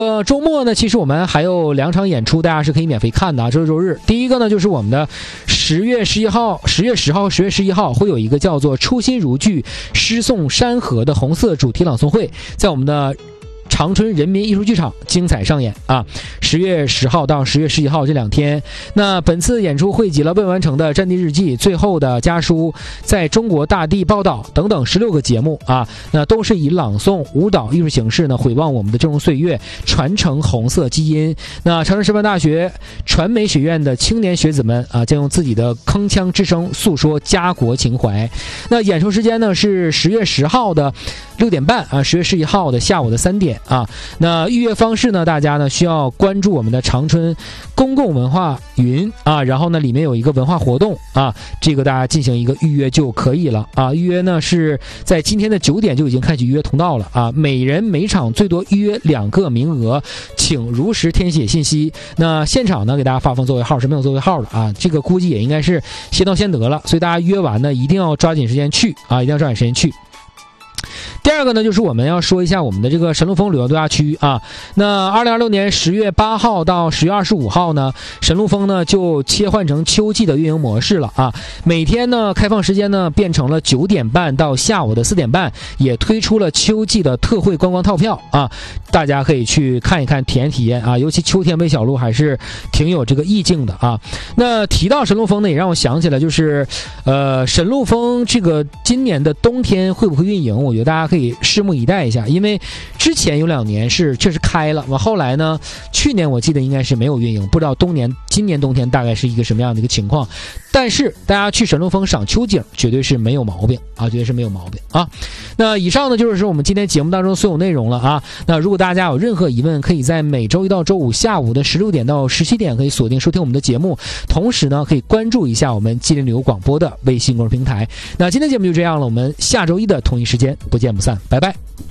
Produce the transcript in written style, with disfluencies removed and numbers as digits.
周末呢，其实我们还有2场演出，大家是可以免费看的啊。周六周日，第一个呢就是我们的10月10号、10月10号、10月11号会有一个叫做《初心如炬，诗颂山河》的红色主题朗诵会，在我们的长春人民艺术剧场精彩上演啊！10月10号到10月11号这2天，那本次演出汇集了未完成的战地日记、最后的家书、在中国大地报道等等16个节目啊，那都是以朗诵、舞蹈艺术形式呢，回望我们的峥嵘岁月，传承红色基因。那长春师范大学传媒学院的青年学子们啊，将用自己的铿锵之声诉说家国情怀。那演出时间呢是10月10号的6点半啊，10月11号的下午的3点。那预约方式呢，大家呢需要关注我们的长春公共文化云啊，然后呢里面有一个文化活动啊，这个大家进行一个预约就可以了啊。预约呢是在今天的9点就已经开启预约通道了啊，每人每场最多预约2个名额，请如实填写信息。那现场呢给大家发放座位号是没有座位号的啊，这个估计也应该是先到先得了，所以大家约完呢一定要抓紧时间去啊，一定要抓紧时间去。第二个呢，就是我们要说一下我们的这个神鹿峰旅游度假区啊。那2026年10月8号到10月25号呢，神鹿峰呢就切换成秋季的运营模式了啊。每天呢开放时间呢变成了9点半到下午的4点半，也推出了秋季的特惠观光套票啊，大家可以去看一看、体验体验啊。尤其秋天喂小鹿还是挺有这个意境的啊。那提到神鹿峰呢，也让我想起了就是神鹿峰这个今年的冬天会不会运营，我觉得大家可以拭目以待一下，因为之前有2年是确实开了，后来呢，去年我记得应该是没有运营，不知道今年冬天大概是一个什么样的一个情况。但是大家去神鹿峰赏秋景绝对是没有毛病啊，绝对是没有毛病啊。那以上呢就是我们今天节目当中所有内容了啊。那如果大家有任何疑问，可以在每周一到周五下午的16点到17点可以锁定收听我们的节目，同时呢可以关注一下我们吉林旅游广播的微信公众平台。那今天节目就这样了，我们下周一的同一时间不见不散，拜拜。